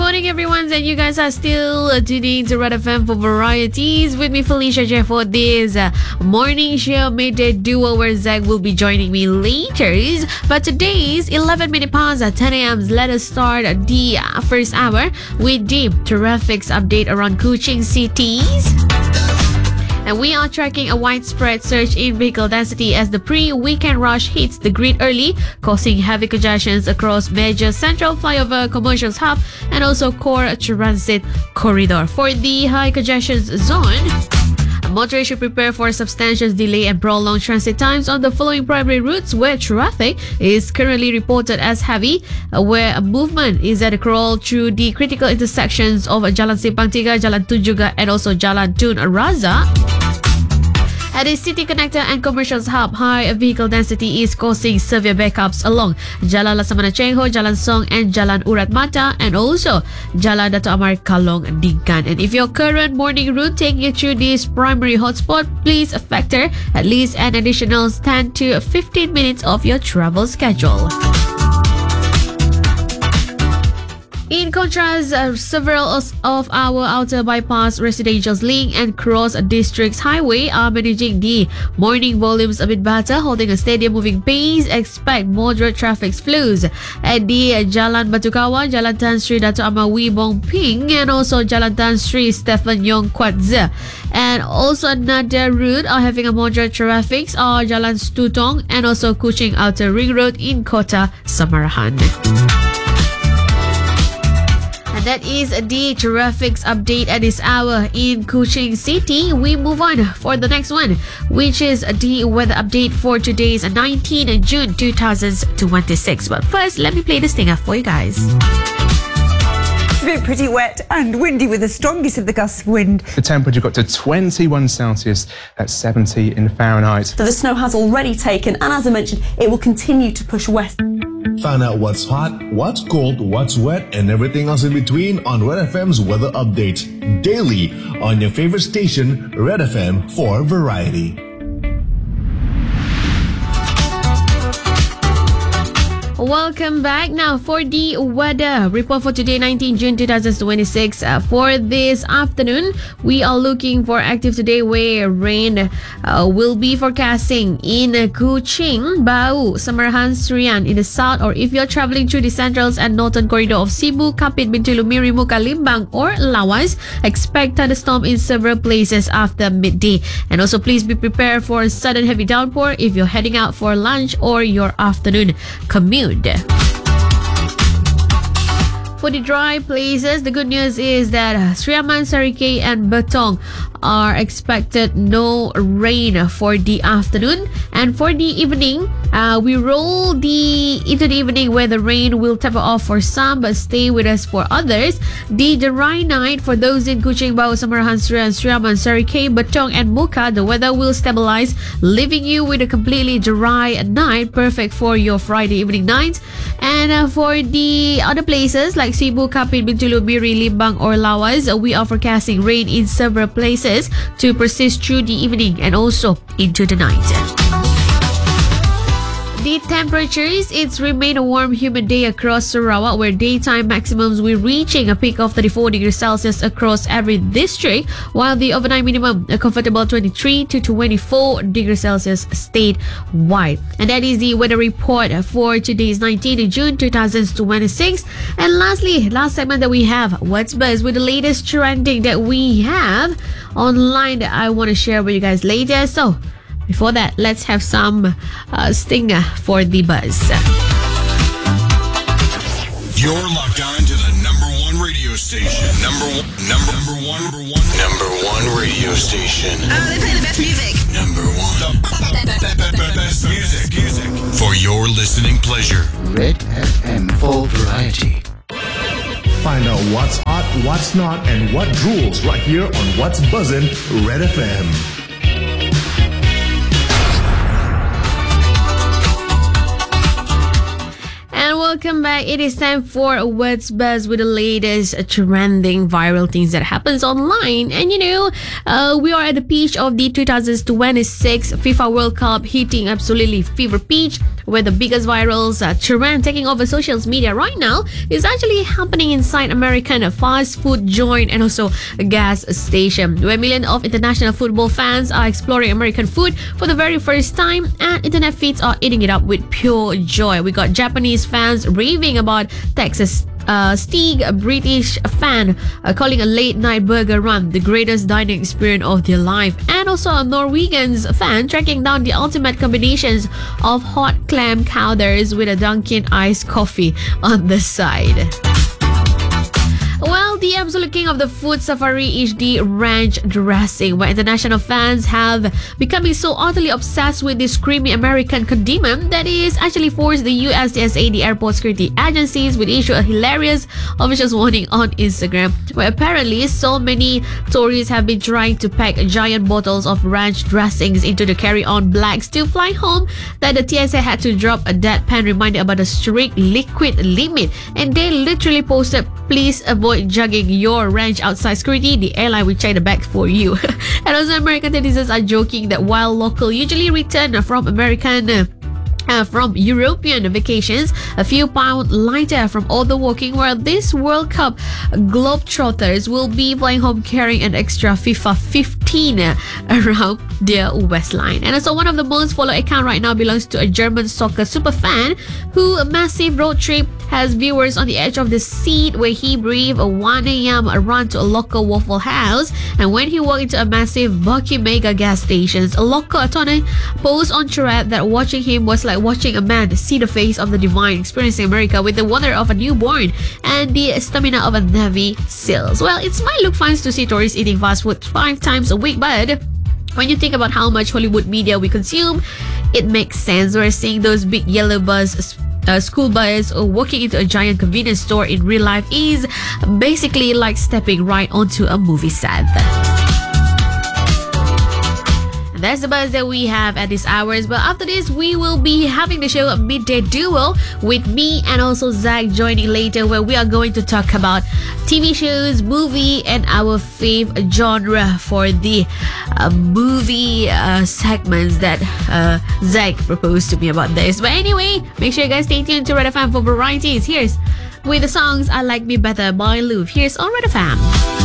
morning, everyone, and you guys are still tuning to Red FM for varieties with me, Felicia J, for this morning show midday duo where Zach will be joining me later. But today's 11 minutes past 10 a.m. Let us start the first hour with the traffic update around Kuching cities. And we are tracking a widespread surge in vehicle density as the pre-weekend rush hits the grid early, causing heavy congestions across major central flyover commercial hub and also core transit corridor. For the high congestion zone, motorists should prepare for substantial delay and prolonged transit times on the following primary routes where traffic is currently reported as heavy, where movement is at a crawl through the critical intersections of Jalan Simpang Tiga, Jalan Tun Juga and also Jalan Tun Razak. At the city connector and commercial hub, high vehicle density is causing severe backups along Jalan Laksamana Cheng Ho, Jalan Song and Jalan Urat Mata and also Jalan Dato' Amar Kalong Dingkan. And if your current morning route taking you through this primary hotspot, please factor at least an additional 10 to 15 minutes of your travel schedule. In contrast, several of our outer bypass residential link and cross districts highway are managing the morning volumes a bit better, holding a steady moving pace. Expect moderate traffic flows at the Jalan Batu Kawan, Jalan Tan Sri Dato' Amar Wee Bong Ping and also Jalan Tan Sri Stephen Yong Kwat Ze. And also another route are having a moderate traffic are Jalan Stutong and also Kuching Outer Ring Road in Kota Samarahan. And that is the traffic update at this hour in Kuching City. We move on for the next one, which is the weather update for today's 19 June 2026. But first, let me play this thing up for you guys. It's been pretty wet and windy with the strongest of the gusts of wind. The temperature got to 21 Celsius, that's 70 in Fahrenheit. So the snow has already taken, and as I mentioned, it will continue to push west. Find out what's hot, what's cold, what's wet, and everything else in between on Red FM's weather update. Daily on your favorite station, Red FM for variety. Welcome back. Now for the weather report for today, 19 June 2026. For this afternoon, we are looking for active today where rain will be forecasting in Kuching, Bau, Samarahan, Serian in the south, or if you're traveling through the central and northern corridor of Sibu, Kapit, Bintulu, Miri, Muka, Limbang or Lawas, expect thunderstorm in several places after midday. And also please be prepared for a sudden heavy downpour if you're heading out for lunch or your afternoon commute. For the dry places, the good news is that Sriaman, Sarike and Betong are expected no rain for the afternoon. And for the evening, we roll into the evening where the rain will taper off for some but stay with us for others. The dry night for those in Kuching, Bau, Samarahan, Sriaman, Sarike, Betong and Muka, the weather will stabilize, leaving you with a completely dry night, perfect for your Friday evening night. And for the other places like Sibu, Kapit, Bintulu, Miri, Limbang or Lawas, we are forecasting rain in several places to persist through the evening and also into the night. The temperatures, it's remained a warm, humid day across Sarawak where daytime maximums will reaching a peak of 34 degrees Celsius across every district, while the overnight minimum, a comfortable 23 to 24 degrees Celsius statewide. And that is the weather report for today's 19th June 2026. And lastly, last segment that we have, What's Buzz, with the latest trending that we have online that I want to share with you guys later. So before that, let's have some stinger for the buzz. You're locked on to the number one radio station. Number one radio station. They play the best music. Number one. The best music. For your listening pleasure. Red FM for variety. Find out what's hot, what's not, and what rules right here on What's Buzzin' Red FM. welcome back. It is time for What's Buzz with the latest trending viral things that happens online. And we are at the pitch of the 2026 FIFA World Cup, hitting absolutely fever pitch, where the biggest virals trend taking over social media right now is actually happening inside American fast food joint and also a gas station, where millions of international football fans are exploring American food for the very first time, and internet feeds are eating it up with pure joy. We got Japanese fans raving about Texas Stig, a British fan, calling a late night burger run the greatest dining experience of their life, and also a Norwegian's fan tracking down the ultimate combinations of hot clam chowders with a Dunkin' iced coffee on the side. Well, the absolute king of the food safari is the ranch dressing, where international fans have becoming so utterly obsessed with this creamy American condiment that is actually forced the US TSA, the airport security agencies, would issue a hilarious official warning on Instagram, where apparently so many tourists have been trying to pack giant bottles of ranch dressings into the carry-on bags to fly home that the TSA had to drop a deadpan reminder about a strict liquid limit, and they literally posted, "Please avoid jugging your ranch outside security. The airline will check the bag for you." And also, American netizens are joking that while local usually return from European vacations a few pounds lighter from all the walking, where this World Cup Globetrotters will be flying home carrying an extra FIFA 15 around their waistline. And also, one of the most followed account right now belongs to a German soccer super fan who a massive road trip has viewers on the edge of the seat, where he breathed a 1 a.m. run to a local Waffle House, and when he walked into a massive Bucky Mega gas stations, a local attorney posed on thread that watching him was like watching a man see the face of the divine, experiencing America with the wonder of a newborn and the stamina of a Navy SEALs. Well, it might look fun to see tourists eating fast food 5 times a week, but when you think about how much Hollywood media we consume, it makes sense. We're seeing those big yellow bus school bus or walking into a giant convenience store in real life is basically like stepping right onto a movie set. And that's the buzz that we have at these hours. But after this, we will be having the show Midday Duo with me and also Zach joining later, where we are going to talk about TV shows, movie, and our fave genre for the movie segments that Zach proposed to me about this. But anyway, make sure you guys stay tuned to Red FM for varieties. Here's with the songs I Like Me Better by Louvre. Here's on Red FM.